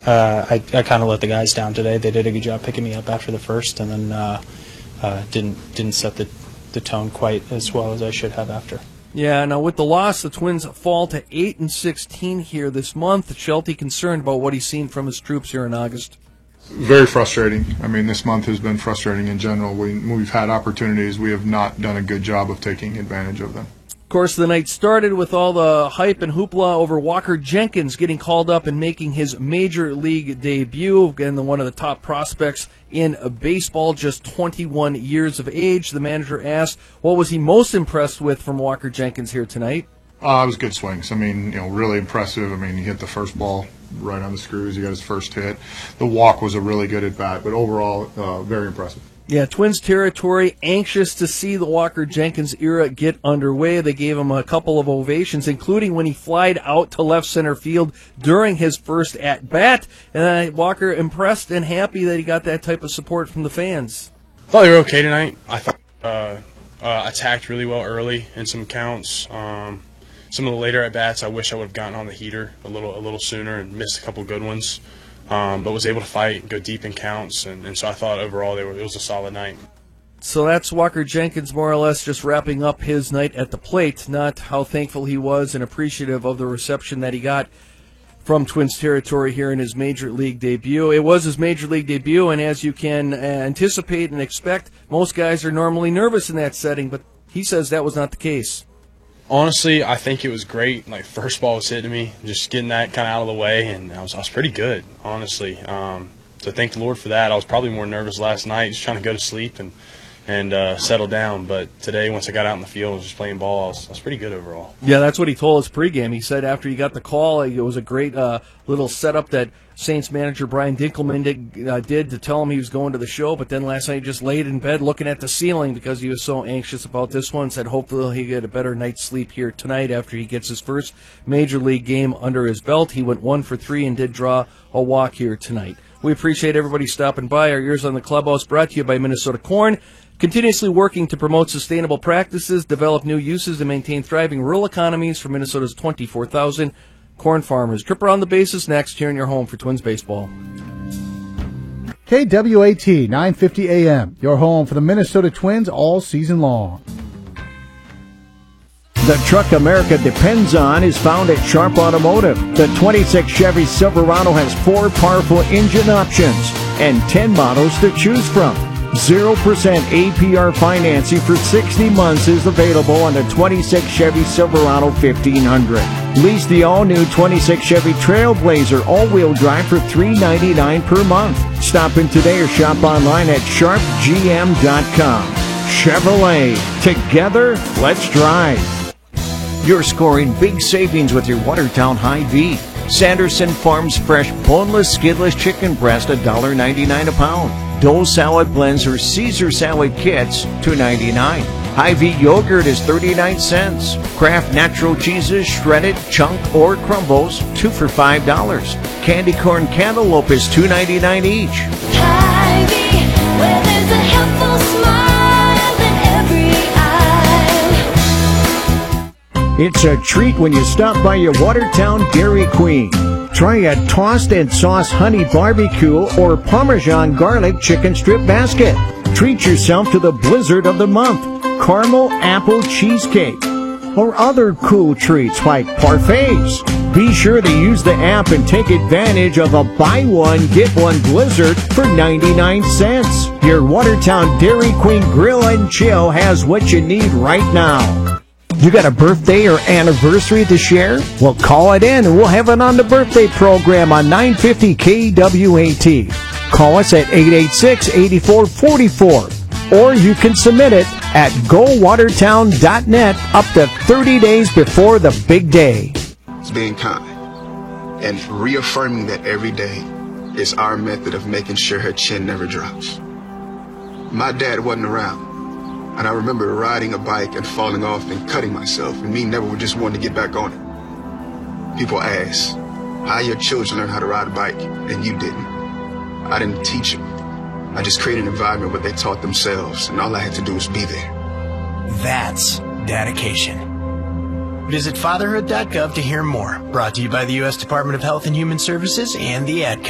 I kind of let the guys down today. They did a good job picking me up after the first, and then didn't set the tone quite as well as I should have after. Yeah, now with the loss, the Twins fall to 8-16 here this month. Shelty concerned about what he's seen from his troops here in August. Very frustrating. I mean, this month has been frustrating in general. We've had opportunities. We have not done a good job of taking advantage of them. Of course, the night started with all the hype and hoopla over Walker Jenkins getting called up and making his major league debut. Again, one of the top prospects in baseball, just 21 years of age. The manager asked, what was he most impressed with from Walker Jenkins here tonight? It was good swings. I mean, really impressive. I mean, he hit the first ball right on the screws. He got his first hit. The walk was a really good at bat, but overall, very impressive. Yeah, Twins territory, anxious to see the Walker Jenkins era get underway. They gave him a couple of ovations, including when he flied out to left center field during his first at-bat. And Walker impressed and happy that he got that type of support from the fans. I thought they were okay tonight. I thought attacked really well early in some counts. Some of the later at-bats, I wish I would have gotten on the heater a little sooner and missed a couple good ones. But was able to fight and go deep in counts, and so I thought overall it was a solid night. So that's Walker Jenkins more or less just wrapping up his night at the plate, not how thankful he was and appreciative of the reception that he got from Twins territory here in his Major League debut. It was his Major League debut, and as you can anticipate and expect, most guys are normally nervous in that setting, but he says that was not the case. Honestly, I think it was great. Like, first ball was hitting me, just getting that kind of out of the way, and I was pretty good, honestly. So thank the Lord for that. I was probably more nervous last night, just trying to go to sleep and settle down. But today, once I got out in the field, just playing ball, I was pretty good overall. Yeah, that's what he told us pregame. He said after he got the call, it was a great little setup that Saints manager Brian Dinkelman did to tell him he was going to the show. But then last night he just laid in bed looking at the ceiling because he was so anxious about this one. Said hopefully he'll get a better night's sleep here tonight after he gets his first Major League game under his belt. He went 1 for 3 and did draw a walk here tonight. We appreciate everybody stopping by. Our Ears on the Clubhouse brought to you by Minnesota Corn. Continuously working to promote sustainable practices, develop new uses, and maintain thriving rural economies for Minnesota's 24,000 corn farmers. Trip around the bases next here in your home for Twins baseball. KWAT 950 AM, your home for the Minnesota Twins all season long. The truck America depends on is found at Sharp Automotive. The 26 Chevy Silverado has 4 powerful engine options and 10 models to choose from. 0% APR financing for 60 months is available on the 26 Chevy Silverado 1500. Lease the all-new 26 Chevy Trailblazer all-wheel drive for $399 per month. Stop in today or shop online at sharpgm.com. Chevrolet. Together, let's drive. You're scoring big savings with your Watertown Hy-Vee. Sanderson Farms fresh, boneless, skidless chicken breast, $1.99 a pound. Dole salad blends or Caesar salad kits, $2.99. Hy-Vee yogurt is 39 cents. Kraft natural cheeses, shredded, chunk, or crumbles, 2 for $5. Candy corn cantaloupe is $2.99 each. Hy-Vee, where there's a helpful smile in every aisle. It's a treat when you stop by your Watertown Dairy Queen. Try a tossed and sauce honey barbecue or Parmesan garlic chicken strip basket. Treat yourself to the blizzard of the month, caramel apple cheesecake, or other cool treats like parfaits. Be sure to use the app and take advantage of a buy one, get one blizzard for 99 cents. Your Watertown Dairy Queen Grill and Chill has what you need right now. You got a birthday or anniversary to share? Well, call it in and we'll have it on the birthday program on 950 KWAT. Call us at 886-8444. Or you can submit it at gowatertown.net up to 30 days before the big day. It's being kind and reaffirming that every day is our method of making sure her chin never drops. My dad wasn't around. And I remember riding a bike and falling off and cutting myself, and me never just wanting to get back on it. People ask, how your children learn how to ride a bike, and you didn't. I didn't teach them. I just created an environment where they taught themselves, and all I had to do was be there. That's dedication. Visit fatherhood.gov to hear more. Brought to you by the U.S. Department of Health and Human Services and the Ad